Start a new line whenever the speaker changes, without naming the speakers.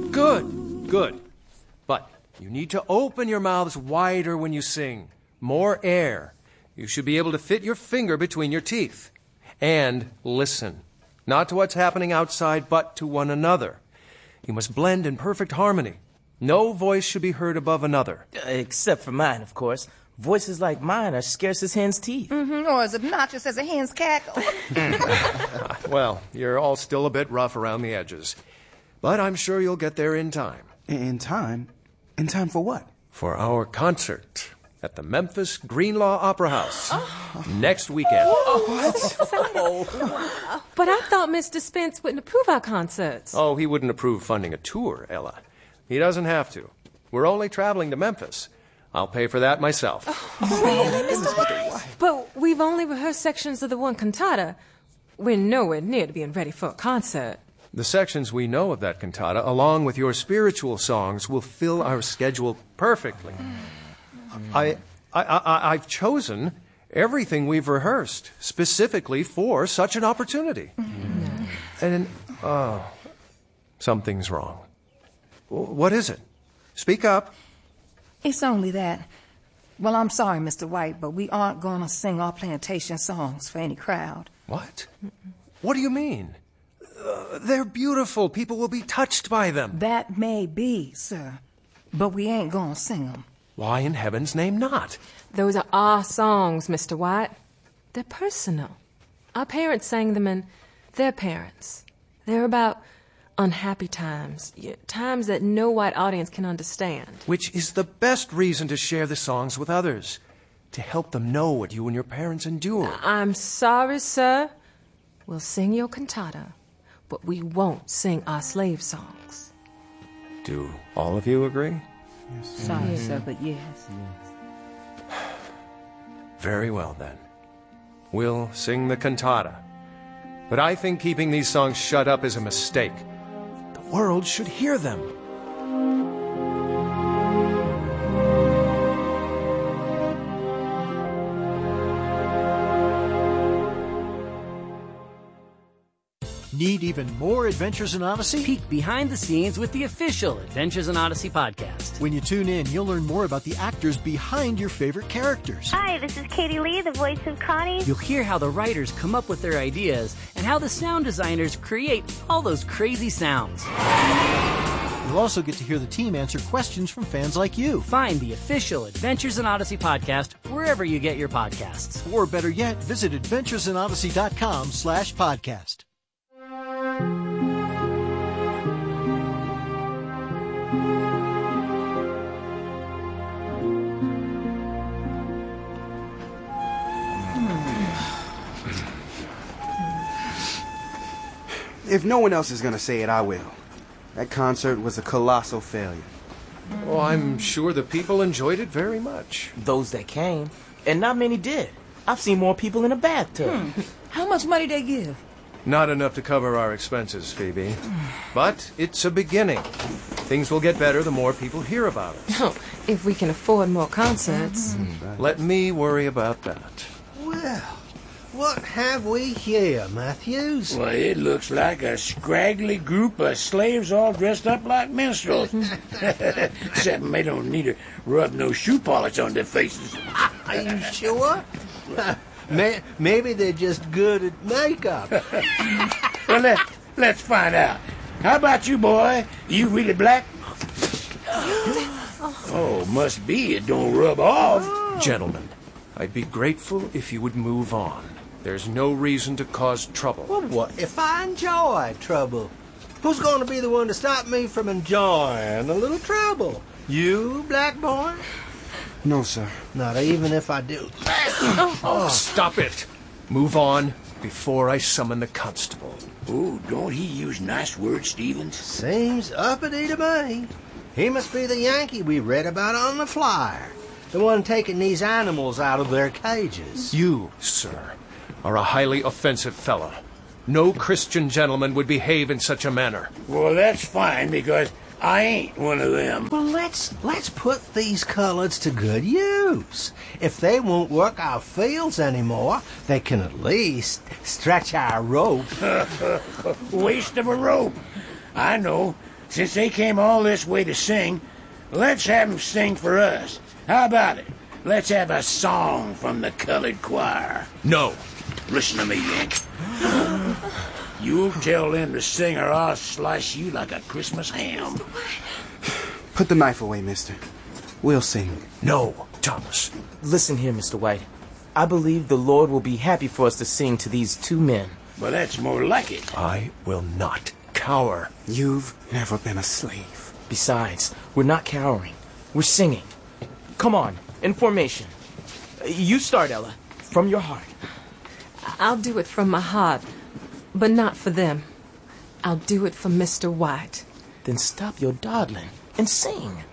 Good, good. But you need to open your mouths wider when you sing. More air. You should be able to fit your finger between your teeth. And listen. Not to what's happening outside, but to one another. You must blend in perfect harmony. No voice should be heard above another.
Except for mine, of course. Voices like mine are scarce as hen's teeth.
Or as obnoxious as a hen's cackle.
Well, you're all still a bit rough around the edges. But I'm sure you'll get there in time.
In time? In time for what?
For our concert at the Memphis Greenlaw Opera House next weekend.
But I thought Mr. Spence wouldn't approve our concerts.
Oh, he wouldn't approve funding a tour, Ella. He doesn't have to. We're only traveling to Memphis. I'll pay for that myself.
Really, Mr. White? But we've only rehearsed sections of the one cantata. We're nowhere near to being ready for a concert.
The sections we know of that cantata, along with your spiritual songs, will fill our schedule perfectly. I've chosen everything we've rehearsed specifically for such an opportunity. And, something's wrong. What is it? Speak up.
It's only that. Well, I'm sorry, Mr. White, but we aren't going to sing our plantation songs for any crowd.
What? What do you mean? They're beautiful. People will be touched by them.
That may be, sir, but we ain't going to sing them.
Why in heaven's name not?
Those are our songs, Mr. White. They're personal. Our parents sang them and their parents. They're about unhappy times, times that no white audience can understand.
Which is the best reason to share the songs with others, to help them know what you and your parents endured.
I'm sorry, sir. We'll sing your cantata, but we won't sing our slave songs.
Do all of you agree?
Yes. Sorry, sir, but yes.
Very well, then. We'll sing the cantata. But I think keeping these songs shut up is a mistake. The world should hear them.
Need even more Adventures in Odyssey?
Peek behind the scenes with the official Adventures in Odyssey podcast.
When you tune in, you'll learn more about the actors behind your favorite characters.
Hi, this is Katie Lee, the voice of Connie.
You'll hear how the writers come up with their ideas and how the sound designers create all those crazy sounds.
You'll also get to hear the team answer questions from fans like you.
Find the official Adventures in Odyssey podcast wherever you get your podcasts.
Or better yet, visit adventuresinodyssey.com/podcast.
If no one else is going to say it, I will. That concert was a colossal failure.
Oh, I'm sure the people enjoyed it very much.
Those that came, and not many did. I've seen more people in a bathtub.
How much money they give?
Not enough to cover our expenses, Phoebe. But it's a beginning. Things will get better the more people hear about us.
Oh, if we can afford more concerts.
Let me worry about that.
Well, what have we here, Matthews?
Well, it looks like a scraggly group of slaves all dressed up like minstrels. Except they don't need to rub no shoe polish on their faces.
Are you sure? Maybe they're just good at makeup.
Well, let's find out. How about you, boy? You really black? Oh, must be it don't rub off.
Gentlemen, I'd be grateful if you would move on. There's no reason to cause trouble.
Well, what if I enjoy trouble? Who's going to be the one to stop me from enjoying a little trouble? You, black boy?
No, sir.
Not even if I do.
Oh, stop it. Move on before I summon the constable.
Oh, don't he use nice words, Stevens?
Seems uppity to me. He must be the Yankee we read about on the flyer. The one taking these animals out of their cages.
You, sir, are a highly offensive fellow. No Christian gentleman would behave in such a manner.
Well, that's fine, because I ain't one of them.
Well, let's put these coloreds to good use. If they won't work our fields anymore, they can at least stretch our rope.
Waste of a rope. I know. since they came all this way to sing, let's have them sing for us. How about it? Let's have a song from the colored choir.
No.
Listen to me, Yank. You'll tell them to sing or I'll slice you like a Christmas ham.
Put the knife away, mister. We'll sing.
No, Thomas.
Listen here, Mr. White. I believe the Lord will be happy for us to sing to these two men.
Well, that's more like it.
I will not cower.
You've never been a slave.
Besides, we're not cowering. We're singing. Come on, in formation. You start, Ella, from your heart.
I'll do it from my heart, but not for them. I'll do it for Mr. White.
Then stop your dawdling and sing.